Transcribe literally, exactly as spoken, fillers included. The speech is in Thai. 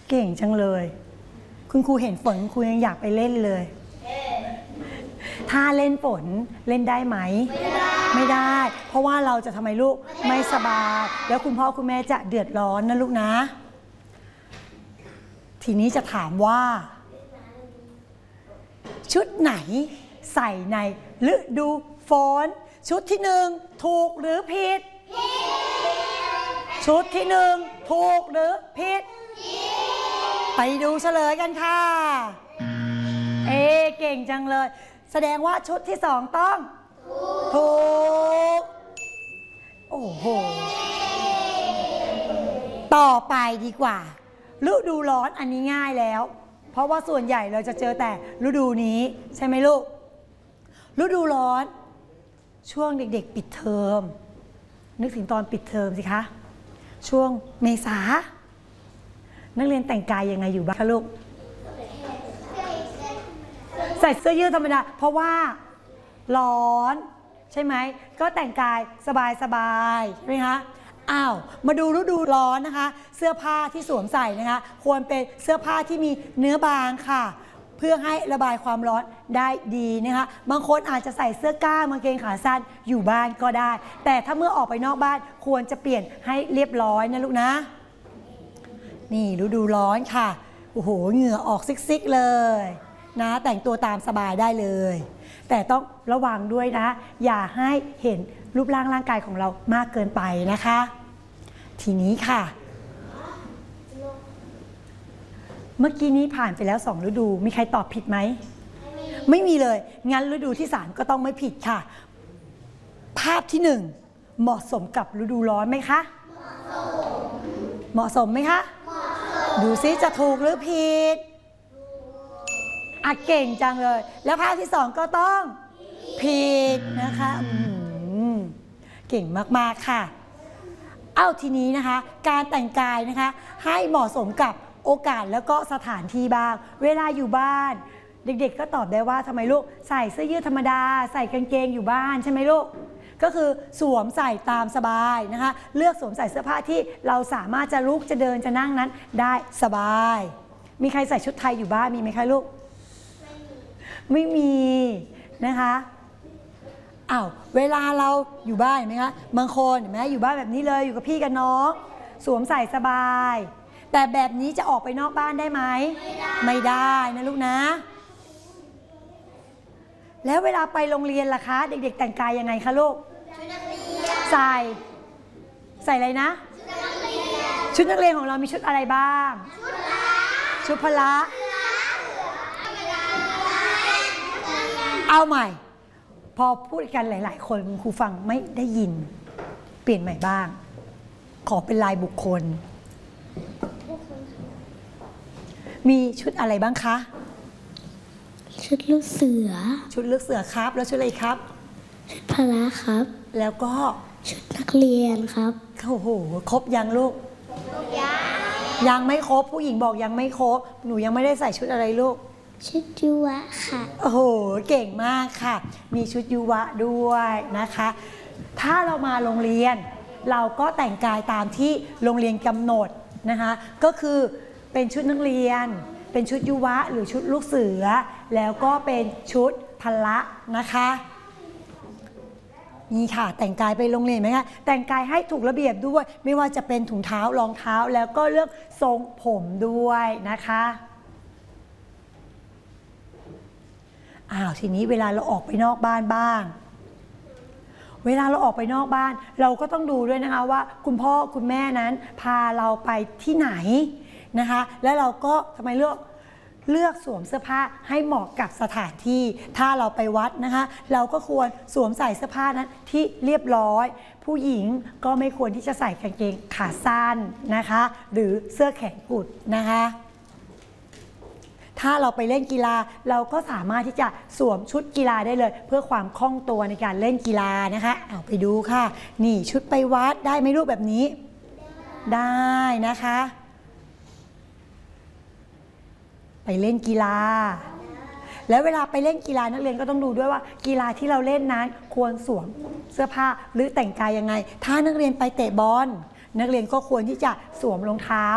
เก่งจังเลยคุณครูเห็นฝนครูยังอยากไปเล่นเลยถ้าเล่นฝนเล่นได้ไหมไม่ได้ไม่ได้เพราะว่าเราจะทำไมลูกไม่สบายแล้วคุณพ่อคุณแม่จะเดือดร้อนนะลูกนะทีนี้จะถามว่าชุดไหนใส่ในฤดูฝนชุดที่หนึ่งถูกหรือผิดชุดที่หนึ่งถูกหรือผิดไปดูเฉลยกันค่ะเอเก่งจังเลยแสดงว่าชุดที่สองต้องถูกโอ้โหต่อไปดีกว่าฤดูร้อนอันนี้ง่ายแล้วเพราะว่าส่วนใหญ่เราจะเจอแต่ฤดูนี้ใช่ไหมลูกฤดูร้อนช่วงเด็กๆปิดเทอมนึกถึงตอนปิดเทอมสิคะช่วงเมษานักเรียนแต่งกายยังไงอยู่บ้างคะลูกใส่เสื้อยืดธรรมดาเพราะว่าร้อนใช่ไหมก็แต่งกายสบายๆใช่ไหมคะอ้าวมาดูฤดูร้อนนะคะเสื้อผ้าที่สวมใส่นะคะควรเป็นเสื้อผ้าที่มีเนื้อบางค่ะเพื่อให้ระบายความร้อนได้ดีนะคะบางคนอาจจะใส่เสื้อกล้ามกางเกงขาสั้นอยู่บ้านก็ได้แต่ถ้าเมื่อออกไปนอกบ้านควรจะเปลี่ยนให้เรียบร้อยนะลูกนะนี่ฤดูร้อนค่ะโอ้โหเหงื่อออกซิกๆเลยนะแต่งตัวตามสบายได้เลยแต่ต้องระวังด้วยนะอย่าให้เห็นรูปร่างร่างกายของเรามากเกินไปนะคะทีนี้ค่ะเมื่อกี้นี้ผ่านไปแล้วสองฤดูมีใครตอบผิดไหมไม่มีเลยงั้นฤดูที่สามก็ต้องไม่ผิดค่ะภาพที่หนึ่งเหมาะสมกับฤดูร้อนไหมคะเหมาะสมไหมคะดูซิจะถูกหรือผิดอ่ะเก่งจังเลยแล้วภาพที่สองก็ต้องผิดนะคะเก่งมากๆค่ะเอ้าทีนี้นะคะการแต่งกายนะคะให้เหมาะสมกับโอกาสแล้วก็สถานที่บ้างเวลาอยู่บ้านเด็กๆก็ตอบได้ว่าทำไมลูกใส่เสื้อยืดธรรมดาใส่กางเกงอยู่บ้านใช่ไหมลูกก็คือสวมใส่ตามสบายนะคะเลือกสวมใส่เสื้อผ้าที่เราสามารถจะลุกจะเดินจะนั่งนั้นได้สบายมีใครใส่ชุดไทยอยู่บ้านมีไหมคะลูกไม่มีนะคะอ้าวเวลาเราอยู่บ้านเห็นไหมคะบางคนเห็นไหมอยู่บ้านแบบนี้เลยอยู่กับพี่กับน้องสวมใส่สบายแต่แบบนี้จะออกไปนอกบ้านได้ไหมไม่ได้นะลูกนะแล้วเวลาไปโรงเรียนล่ะคะเด็กๆแต่งกายยังไงคะลูกใส่ใส่อะไรนะชุดนักเรียนของเรามีชุดอะไรบ้างชุดพละเอาใหม่พอพูดกันหลายๆคนครูฟังไม่ได้ยินเปลี่ยนใหม่บ้างขอเป็นรายบุคคลมีชุดอะไรบ้างคะชุดลูกเสือชุดลูกเสือครับแล้วชุดอะไรครับชุดพละครับแล้วก็ชุดนักเรียนครับโอ้โหครบยังลูกยังยังไม่ครบผู้หญิงบอกยังไม่ครบหนูยังไม่ได้ใส่ชุดอะไรลูกชุดยุวะค่ะโอ้โหเก่งมากค่ะมีชุดยุวะด้วยนะคะถ้าเรามาโรงเรียนเราก็แต่งกายตามที่โรงเรียนกำหนดนะคะก็คือเป็นชุดนักเรียนเป็นชุดยุวะหรือชุดลูกเสือแล้วก็เป็นชุดพละนะคะนี่ค่ะแต่งกายไปโรงเรียนไหมคะแต่งกายให้ถูกระเบียบด้วยไม่ว่าจะเป็นถุงเท้ารองเท้าแล้วก็เลือกทรงผมด้วยนะคะอ้าวทีนี้เวลาเราออกไปนอกบ้านบ้างเวลาเราออกไปนอกบ้านเราก็ต้องดูด้วยนะคะว่าคุณพ่อคุณแม่นั้นพาเราไปที่ไหนนะคะแล้วเราก็ทำไมเลือกเลือกสวมเสื้อผ้าให้เหมาะกับสถานที่ถ้าเราไปวัดนะคะเราก็ควรสวมใส่เสื้อผ้านั้นที่เรียบร้อยผู้หญิงก็ไม่ควรที่จะใส่กางเกงขาสั้นนะคะหรือเสื้อแขนกุดนะคะถ้าเราไปเล่นกีฬาเราก็สามารถที่จะสวมชุดกีฬาได้เลยเพื่อความคล่องตัวในการเล่นกีฬานะคะเอาไปดูค่ะนี่ชุดไปวัดได้ไหมรูปแบบนี้ได้นะคะไปเล่นกีฬาแล้วเวลาไปเล่นกีฬานักเรียนก็ต้องดูด้วยว่ากีฬาที่เราเล่นนั้นควรสวมเสื้อผ้าหรือแต่งกายยังไงถ้านักเรียนไปเตะบอลนักเรียนก็ควรที่จะสวมรองเท้า